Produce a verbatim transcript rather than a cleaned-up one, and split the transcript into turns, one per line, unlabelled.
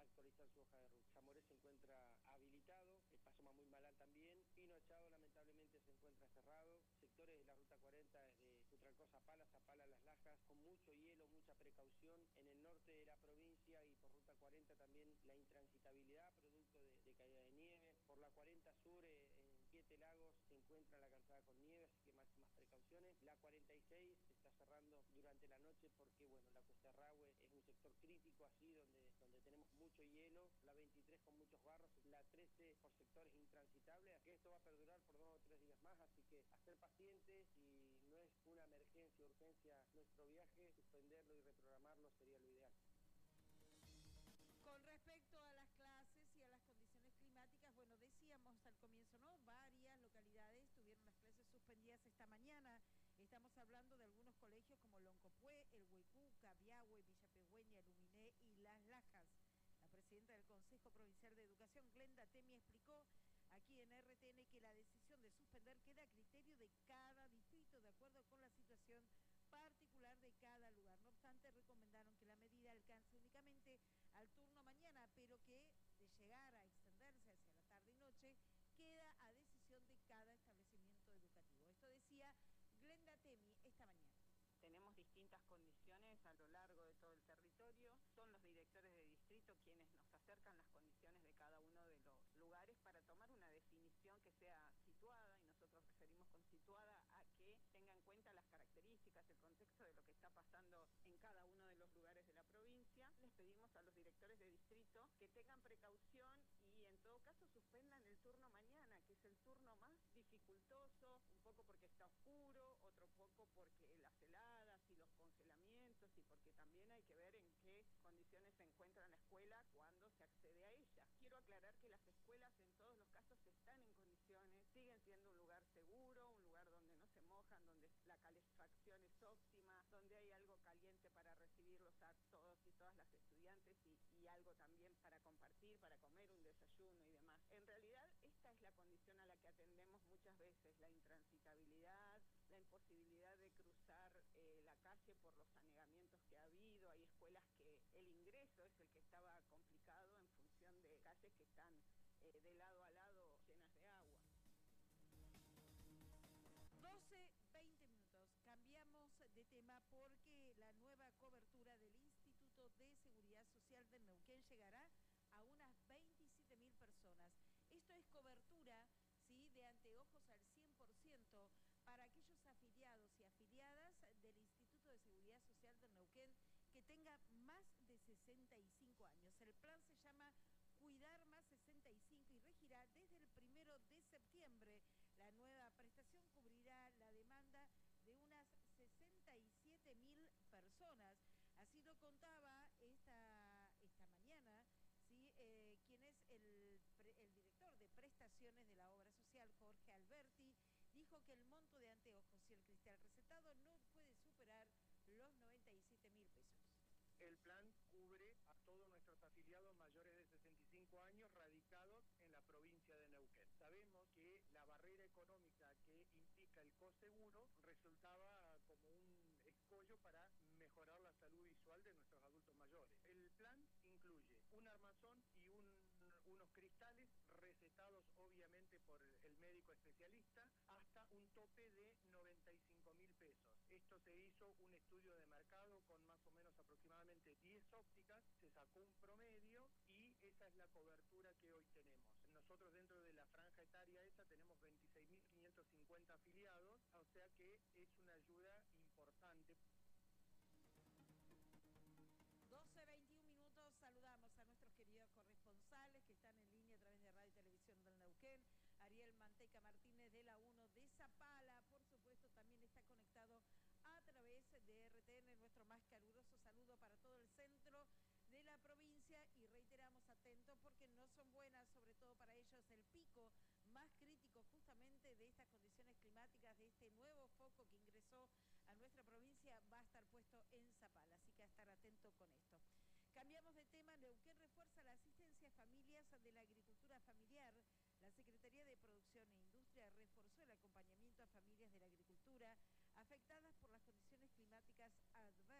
actualizar su hoja de ruta. Zamoré se encuentra habilitado, el Paso Mamuy Malán también, Pino Echado lamentablemente se encuentra cerrado, sectores de la ruta cuarenta desde Utralcó, Zapala, Zapala, Las Lajas, con mucho hielo, mucha precaución, en el norte de la provincia y por ruta cuarenta también la intransitabilidad, producto de, de caída de nieve, por la cuarenta sur eh, en Siete Lagos se encuentra la calzada con nieve, así que máximas precauciones, la cuarenta y seis se está cerrando durante la noche porque bueno, la Cuesta Rahue es un sector crítico así donde, donde tenemos mucho hielo, la veintitrés con muchos barros, la trece por sectores intransitables, que esto va a perdurar por dos o tres días más, así que a ser pacientes, si no es una emergencia, urgencia nuestro viaje, suspenderlo y reprogramarlo sería lo ideal.
Con respecto a las clases y a las condiciones climáticas, bueno, decíamos al comienzo, ¿no? Varias localidades tuvieron las clases suspendidas esta mañana. Estamos hablando de algunos colegios como Loncopué, El Huaycú, Cabiahue, Villa Pegüeña, Luminé y Las Lajas. La presidenta del Consejo Provincial de Educación, Glenda Temi, explicó aquí en R T N que la decisión de suspender queda a criterio de cada distrito, de acuerdo con la situación particular de cada lugar. No obstante, recomendaron que la medida alcance únicamente al turno mañana, pero que de llegar a extenderse hacia la tarde y noche, queda a decisión de cada establecimiento educativo. Esto decía Glenda Temi esta mañana.
Tenemos distintas condiciones a lo largo de todo el territorio. Son los directores de distrito quienes nos acercan las condiciones de cada uno de los lugares para tomar una definición que sea situada, y nosotros referimos con situada a que tenga en cuenta las características, el contexto de lo que está pasando en cada uno de los lugares de la provincia. Les pedimos a los directores de distrito que tengan precaución y en todo caso suspendan el turno mañana, que es el turno más dificultoso, un poco porque está oscuro, otro poco porque las heladas y los congelamientos, y porque también hay que ver en qué condiciones se encuentra la escuela cuando se accede a ella. Quiero aclarar que las escuelas en todos los casos están en condiciones, siguen siendo un lugar seguro, un lugar donde no se mojan, donde la calefacción es óptima, donde hay algo caliente para recibirlos a todos y todas las estudiantes y, y algo también para compartir, para comer un desayuno y demás. En realidad esta es la condición a la que atendemos muchas veces, la intransitabilidad, la imposibilidad de cruzar eh, la calle por los anegamientos que ha habido. Hay escuelas que el ingreso es el que estaba complicado en función de calles que están eh, de lado a lado llenas de agua.
doce, veinte minutos. Cambiamos de tema porque la nueva cobertura del Instituto de Seguridad Social del Neuquén llegará a unas veintisiete mil personas. Esto es cobertura, ¿sí?, de anteojos al cien por ciento para aquellos afiliados y afiliadas del Instituto de Seguridad Social del Neuquén que tenga más de sesenta y cinco años. El plan se llama Cuidar Más sesenta y cinco y regirá desde el primero de septiembre. La nueva prestación cubrirá la demanda de unas sesenta y siete mil personas. Así lo contaba esta, esta mañana, ¿sí? eh, quien es el, el director de prestaciones de la obra social, Jorge Alberti, dijo que el monto de anteojos y el cristal recetado no puede superar los noventa y siete mil pesos.
El plan cubre a todos nuestros afiliados mayores de sesenta y cinco años radicados en la provincia de Neuquén. Sabemos que la barrera económica que implica el coseguro resultaba como un escollo para mejorar la salud visual de nuestros adultos mayores. El plan incluye un armazón y un, unos cristales recetados obviamente por el médico especialista hasta un tope de noventa y cinco mil pesos. Esto se hizo un estudio de mercado con más o menos aproximadamente diez ópticas, se sacó un promedio y esa es la cobertura que hoy tenemos. Nosotros dentro de la franja etaria esa tenemos veintiséis mil quinientos cincuenta afiliados, o sea que es una ayuda importante.
doce, veintiún minutos, saludamos a nuestros queridos corresponsales que están en línea a través de Radio y Televisión del Neuquén. Ariel Manteca Martínez de la uno de Zapala, por supuesto, también está conectado a través de R T N, nuestro más caluroso saludo para todo el centro de la provincia y reiteramos atentos porque no son buenas, sobre todo para ellos, el pico más crítico justamente de estas condiciones climáticas, de este nuevo foco que ingresó a nuestra provincia, va a estar puesto en Zapala, así que a estar atento con esto. Cambiamos de tema. Neuquén refuerza la asistencia a familias de la agricultura familiar. La Secretaría de Producción e Industria reforzó el acompañamiento a familias de la agricultura afectadas por las condiciones climáticas adversas